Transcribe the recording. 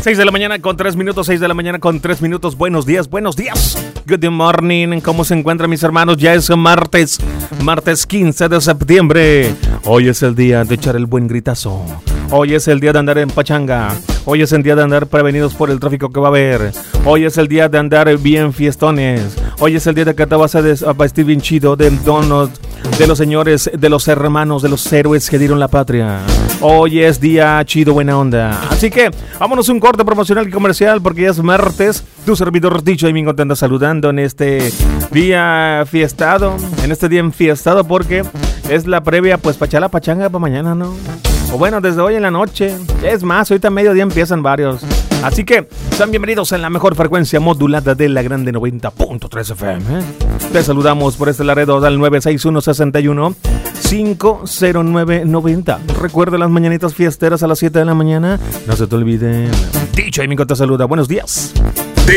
6 de la mañana con 3 minutos, 6 de la mañana con 3 minutos. Buenos días, buenos días. Good morning. ¿Cómo se encuentran mis hermanos? Ya es martes 15 de septiembre. Hoy es el día de echar el buen gritazo. Hoy es el día de andar en pachanga. Hoy es el día de andar prevenidos por el tráfico que va a haber. Hoy es el día de andar bien fiestones. Hoy es el día de que te vas a vestir bien chido de donos, de los señores, de los hermanos, de los héroes que dieron la patria. Hoy es día chido, buena onda. Así que vámonos a un corte promocional y comercial porque ya es martes. Tu servidor Dicho y me contenta saludando en este día fiestado. En este día enfiestado porque es la previa pues para echar la pachanga para mañana, ¿no? O bueno, desde hoy en la noche. Es más, ahorita a mediodía empiezan varios. Así que sean bienvenidos en la mejor frecuencia modulada de la Grande 90.3 FM. Te saludamos por este Laredo al 961-61-50990. Recuerda las mañanitas fiesteras a las 7 de la mañana. No se te olviden. Dicho y Mico te saluda. Buenos días.